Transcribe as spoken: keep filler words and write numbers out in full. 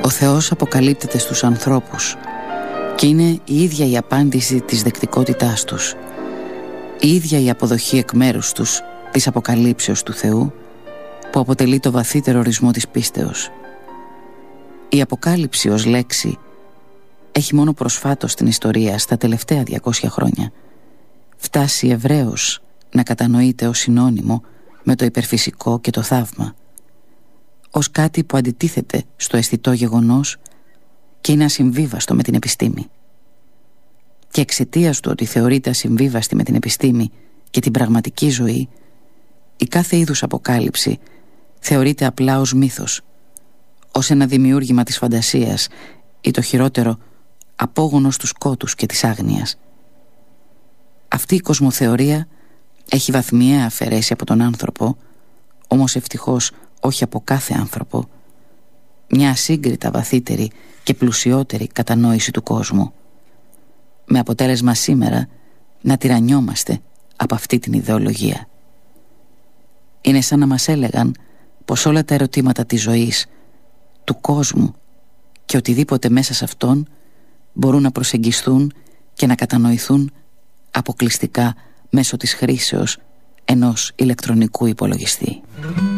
Ο Θεός αποκαλύπτεται στους ανθρώπους και είναι η ίδια η απάντηση της δεκτικότητάς τους, η ίδια η αποδοχή εκ μέρους τους της αποκαλύψεως του Θεού, που αποτελεί το βαθύτερο ορισμό της πίστεως. Η αποκάλυψη ως λέξη έχει μόνο προσφάτως στην ιστορία, στα τελευταία διακόσια χρόνια, φτάσει ευρέως να κατανοείται ως συνώνυμο με το υπερφυσικό και το θαύμα, ως κάτι που αντιτίθεται στο αισθητό γεγονός και είναι ασυμβίβαστο με την επιστήμη. Και εξαιτίας του ότι θεωρείται ασυμβίβαστη με την επιστήμη και την πραγματική ζωή, η κάθε είδους αποκάλυψη θεωρείται απλά ως μύθος, ως ένα δημιούργημα της φαντασίας ή το χειρότερο, απόγονος του σκότους και της άγνοιας. Αυτή η κοσμοθεωρία έχει βαθμιαία αφαιρέσει από τον άνθρωπο, όμως ευτυχώς όχι από κάθε άνθρωπο, μια ασύγκριτα βαθύτερη και πλουσιότερη κατανόηση του κόσμου, με αποτέλεσμα σήμερα να τυραννιόμαστε από αυτή την ιδεολογία. Είναι σαν να μας έλεγαν πως όλα τα ερωτήματα της ζωής, του κόσμου και οτιδήποτε μέσα σε αυτόν μπορούν να προσεγγιστούν και να κατανοηθούν αποκλειστικά μέσω της χρήσεως ενός ηλεκτρονικού υπολογιστή.